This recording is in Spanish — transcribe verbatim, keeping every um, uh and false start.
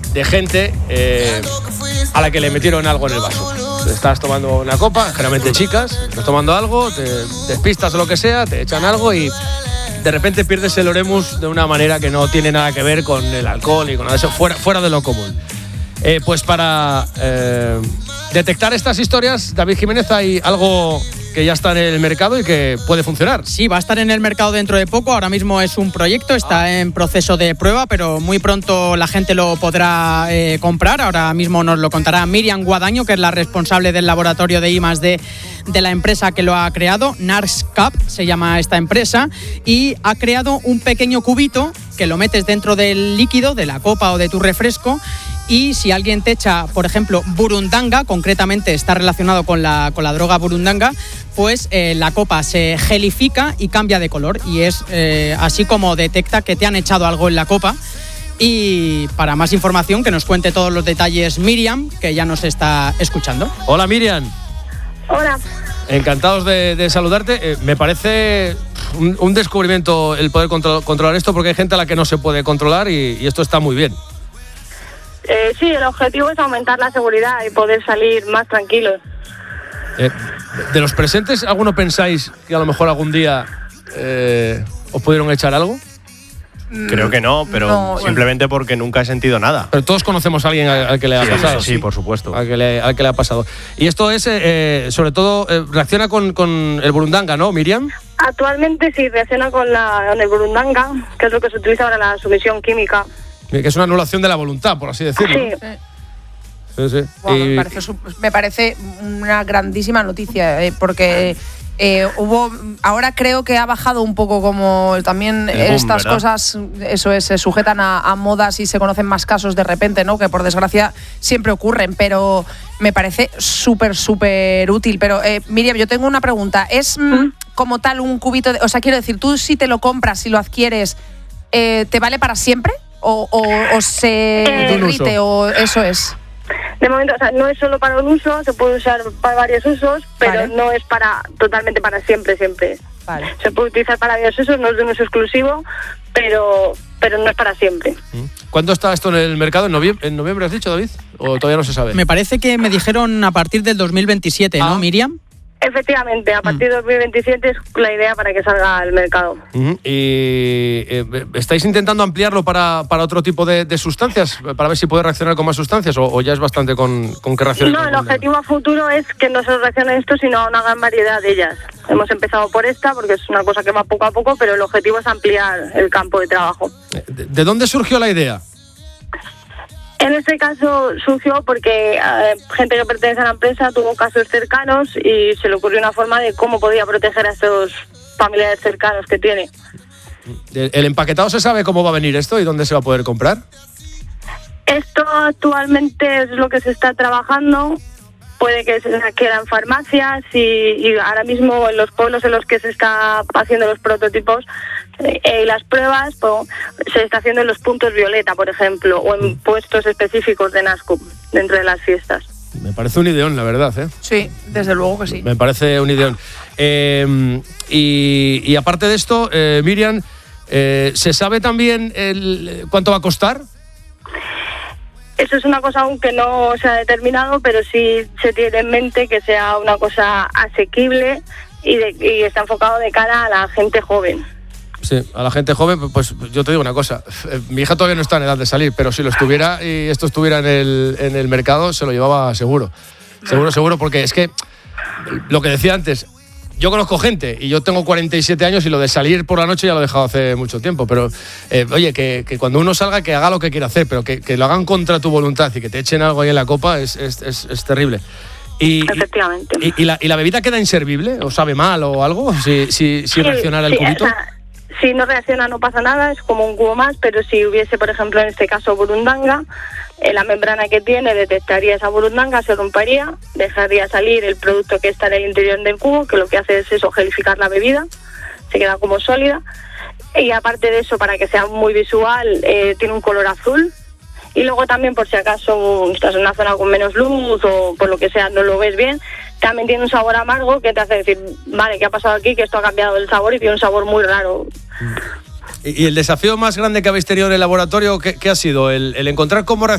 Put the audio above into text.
de gente eh, a la que le metieron algo en el vaso. Estás tomando una copa, generalmente chicas, estás tomando algo, te despistas o lo que sea, te echan algo y de repente pierdes el oremus de una manera que no tiene nada que ver con el alcohol y con nada de eso, fuera, fuera de lo común. Eh, pues para eh, detectar estas historias, David Jiménez, hay algo que ya está en el mercado y que puede funcionar. Sí, va a estar en el mercado dentro de poco. Ahora mismo es un proyecto, está ah. en proceso de prueba, pero muy pronto la gente lo podrá eh, comprar. Ahora mismo nos lo contará Miriam Guadaño, que es la responsable del laboratorio de I más D de la empresa que lo ha creado. NARSCAP se llama esta empresa, y ha creado un pequeño cubito que lo metes dentro del líquido, de la copa o de tu refresco. Y si alguien te echa, por ejemplo, burundanga, concretamente está relacionado con la, con la droga burundanga, pues eh, la copa se gelifica y cambia de color. Y es eh, así como detecta que te han echado algo en la copa. Y para más información, que nos cuente todos los detalles Miriam, que ya nos está escuchando. Hola, Miriam. Hola. Encantados de, de saludarte. Eh, me parece un, un descubrimiento el poder control, controlar esto, porque hay gente a la que no se puede controlar y, y esto está muy bien. Eh, sí, el objetivo es aumentar la seguridad y poder salir más tranquilos. Eh, de los presentes, ¿alguno pensáis que a lo mejor algún día eh, os pudieron echar algo? Creo que no, pero no, simplemente bueno. porque nunca he sentido nada. Pero todos conocemos a alguien al, al que le ha sí, pasado. Sí, sí, por supuesto. Al que le, al que le ha pasado. Y esto es, eh, sobre todo, eh, reacciona con, con el burundanga, ¿no, Miriam? Actualmente sí, reacciona con, la, con el burundanga, que es lo que se utiliza para la sumisión química. Que es una anulación de la voluntad, por así decirlo. Sí. Sí, sí. Wow, y... me, parece, me parece una grandísima noticia, eh, porque eh, hubo. Ahora creo que ha bajado un poco, como también boom, estas ¿verdad? Cosas, eso es, se sujetan a, a modas y se conocen más casos de repente, ¿no? Que por desgracia siempre ocurren, pero me parece súper, súper útil. Pero eh, Miriam, yo tengo una pregunta. ¿Es ¿Mm? como tal un cubito de, o sea, quiero decir, tú si te lo compras, si lo adquieres, eh, ¿te vale para siempre? O, o, o se eh, derrite, o eso es. De momento, o sea, no es solo para un uso, se puede usar para varios usos, pero vale. no es para totalmente para siempre, siempre. Vale. Se puede utilizar para varios usos, no es de un uso exclusivo, pero pero no es para siempre. ¿Cuándo está esto en el mercado? ¿En noviembre, ¿En noviembre has dicho, David? ¿O todavía no se sabe? Me parece que me dijeron a partir del dos mil veintisiete, ah. ¿no, Miriam? Efectivamente, a partir de dos mil veintisiete es la idea para que salga al mercado. Uh-huh. ¿Y eh, estáis intentando ampliarlo para, para otro tipo de, de sustancias? ¿Para ver si puede reaccionar con más sustancias? ¿O, o ya es bastante con, con que reaccione? No, el objetivo a futuro es que no solo reaccione esto, sino a una gran variedad de ellas. Hemos empezado por esta, porque es una cosa que va poco a poco, pero el objetivo es ampliar el campo de trabajo. ¿De, de dónde surgió la idea? En este caso surgió porque eh, gente que pertenece a la empresa tuvo casos cercanos y se le ocurrió una forma de cómo podía proteger a estos familiares cercanos que tiene. ¿El, el empaquetado se sabe cómo va a venir esto y dónde se va a poder comprar? Esto actualmente es lo que se está trabajando. Puede que se quede en farmacias y, y ahora mismo en los pueblos en los que se está haciendo los prototipos y eh, las pruebas pues, se está haciendo en los puntos violeta, por ejemplo, o en puestos específicos de NASCUP dentro de las fiestas. Me parece un ideón, la verdad, ¿eh? Sí, desde luego que sí. Me parece un ideón. Eh, y, y aparte de esto, eh, Miriam, eh, ¿se sabe también el, cuánto va a costar? Eso es una cosa aún que no se ha determinado, pero sí se tiene en mente que sea una cosa asequible y, de, y está enfocado de cara a la gente joven. Sí, a la gente joven, pues yo te digo una cosa, mi hija todavía no está en edad de salir, pero si lo estuviera y esto estuviera en el, en el mercado, se lo llevaba seguro. Seguro, seguro, porque es que, lo que decía antes, yo conozco gente y yo tengo cuarenta y siete años y lo de salir por la noche ya lo he dejado hace mucho tiempo, pero eh, oye, que, que cuando uno salga que haga lo que quiera hacer, pero que, que lo hagan contra tu voluntad y que te echen algo ahí en la copa es, es, es, es terrible. Y, Efectivamente. Y, y, la, ¿Y la bebida queda inservible? ¿O sabe mal o algo? Si, si, si sí, reaccionara el sí, cubito. O sea, si no reacciona no pasa nada, es como un cubo más, pero si hubiese, por ejemplo, en este caso burundanga, eh, la membrana que tiene detectaría esa burundanga, se rompería, dejaría salir el producto que está en el interior del cubo, que lo que hace es eso, gelificar la bebida, se queda como sólida, y aparte de eso, para que sea muy visual, eh, tiene un color azul, y luego también, por si acaso estás en una zona con menos luz o por lo que sea no lo ves bien, también tiene un sabor amargo que te hace decir, vale, ¿qué ha pasado aquí? Que esto ha cambiado el sabor y tiene un sabor muy raro. ¿Y el desafío más grande que habéis tenido en el laboratorio, qué, qué ha sido? ¿El, el encontrar cómo